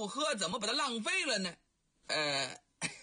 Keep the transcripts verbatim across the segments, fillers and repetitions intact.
不喝，怎么把它浪费了呢？呃，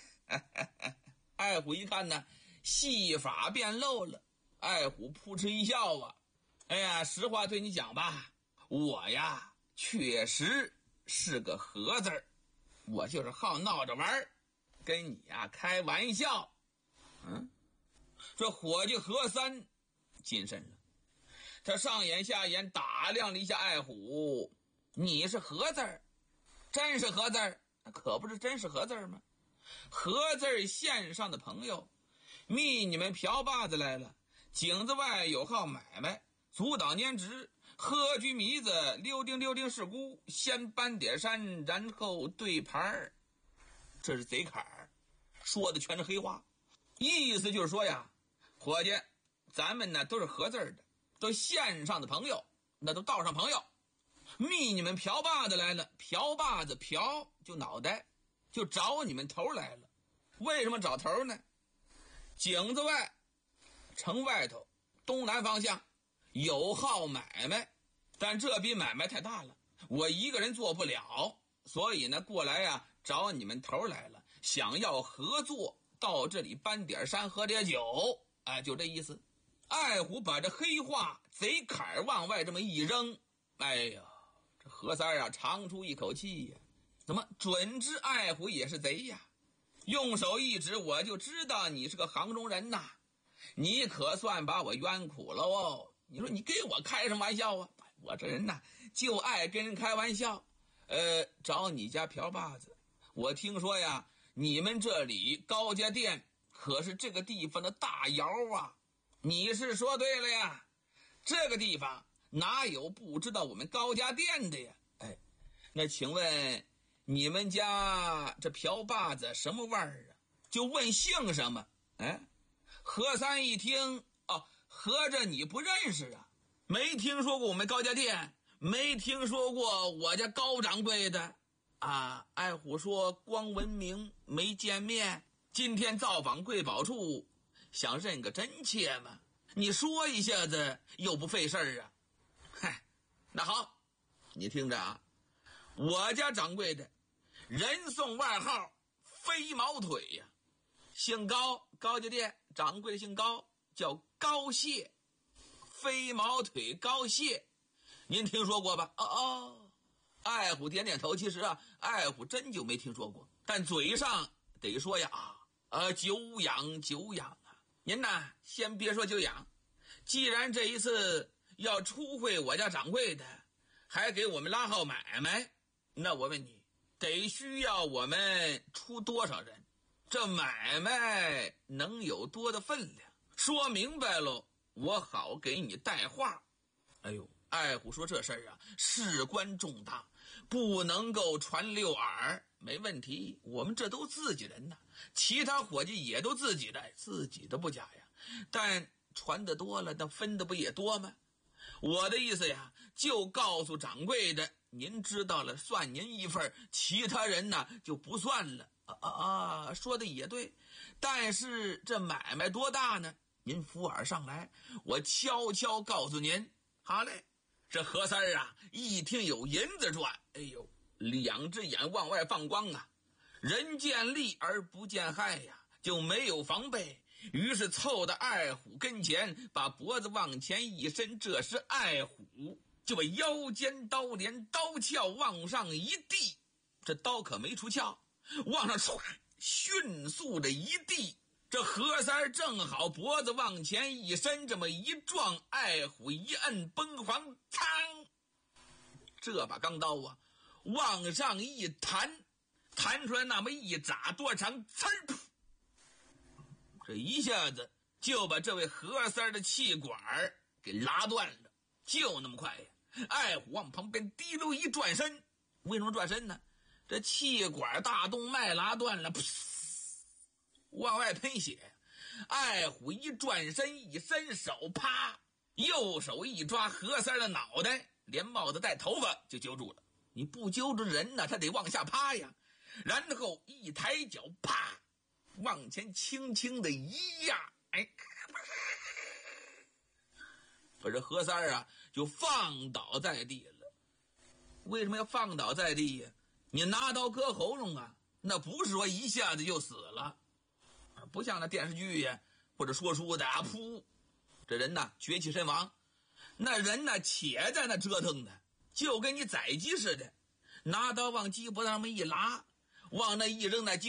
爱虎一看呢，戏法变漏了。爱虎扑哧一笑啊，哎呀，实话对你讲吧，我呀确实是个和字儿，我就是好闹着玩，跟你呀开玩笑。嗯，这伙计何三谨慎了，他上眼下眼打量了一下爱虎，你是和字儿，真是和字儿？可不是真是和字儿吗？和字儿线上的朋友密你们嫖把子来了，井子外有号买卖，阻挡拈直，喝居迷子，溜丁溜丁是姑，先搬点山，然后对牌。这是贼坎儿，说的全是黑话，意思就是说呀，伙计，咱们呢都是合字的，都线上的朋友，那都道上朋友，密你们嫖把子来了，嫖把子嫖就脑袋，就找你们头来了。为什么找头呢？井子外城外头东南方向有号买卖，但这笔买卖太大了，我一个人做不了，所以呢过来呀找你们头来了，想要合作，到这里搬点山喝点酒，哎，就这意思。爱虎把这黑话贼坎往外这么一扔，哎呀，这何三啊长出一口气呀，怎么准知爱虎也是贼呀？用手一指，我就知道你是个杭中人呐，你可算把我冤苦了哦。你说你给我开什么玩笑啊？我这人呐就爱跟人开玩笑。呃，找你家嫖把子，我听说呀，你们这里高家店可是这个地方的大窑啊。你是说对了呀，这个地方哪有不知道我们高家店的呀？哎，那请问你们家这嫖把子什么味儿啊？就问姓什么？哎，何三一听，哦，合着你不认识啊？没听说过我们高家店，没听说过我家高掌柜的啊？爱虎说光闻名没见面，今天造访贵宝处，想认个真切吗？你说一下子又不费事儿啊。嗨，那好，你听着啊，我家掌柜的人送外号飞毛腿呀、啊，姓高，高家店掌柜的姓高，叫高谢，飞毛腿高谢，您听说过吧？哦哦，爱虎点点头。其实啊，爱虎真就没听说过，但嘴上得说呀，呃，久仰久仰啊。您呐，先别说久仰，既然这一次要出会我家掌柜的，还给我们拉号买卖，那我问你，得需要我们出多少人？这买卖能有多的分量？说明白了，我好给你带话。哎呦，爱虎说这事儿啊，事关重大，不能够传溜耳。没问题，我们这都自己人呐，其他伙计也都自己的，自己的不假呀，但传的多了，那分的不也多吗？我的意思呀，就告诉掌柜的，您知道了算您一份，其他人呢就不算了。啊啊，说的也对，但是这买卖多大呢？您扶耳上来，我悄悄告诉您。好嘞，这何三儿啊，一听有银子赚，哎呦，两只眼往外放光啊，人见利而不见害呀，就没有防备，于是凑到爱虎跟前，把脖子往前一伸，这时爱虎就把腰间刀镰刀鞘往上一递，这刀可没出鞘，往上唰迅速的一递，这何三正好脖子往前一伸，这么一撞，爱虎一摁崩簧，噌，这把钢刀啊往上一弹，弹出来那么一扎多长，呲儿，这一下子就把这位何三的气管给拉断了，就那么快呀！爱虎往旁边滴溜一转身，为什么转身呢？这气管大动脉拉断了，噗，往外喷血。爱虎一转身一伸手，啪，右手一抓何三的脑袋，连帽子带头发就揪住了。你不揪住人呢，他得往下趴呀。然后一抬脚，啪，往前轻轻的一压，哎，把这何三啊就放倒在地了。为什么要放倒在地呀？ 你拿刀割喉咙啊，那不是说一下子就死了，不像那电视剧呀或者说书的啊，噗，这人呢绝气身亡。那人呢且在那折腾呢，就跟你宰鸡似的，拿刀往鸡脖子上面一拉，往那一扔，那鸡